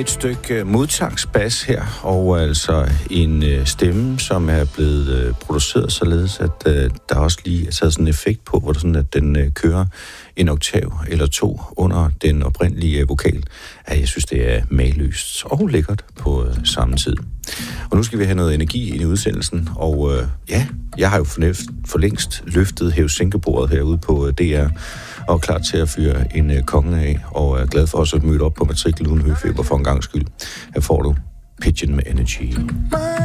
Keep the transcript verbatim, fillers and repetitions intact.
et stykke modtagsbas her, og altså en øh, stemme, som er blevet øh, produceret således, at øh, der også lige er taget sådan en effekt på, hvor det sådan, at den øh, kører en oktav eller to under den oprindelige øh, vokal. Ja, jeg synes, det er mageløst og lækkert på øh, samme tid. Og nu skal vi have noget energi ind i udsendelsen, og øh, ja, jeg har jo for, for længst løftet hævesænkebordet herude på øh, D R, og er klar til at fyre en øh, konge af, og er glad for også at møde op på matrikel uden høfeber for en gang skyld. Her får du Pigeon med Energy.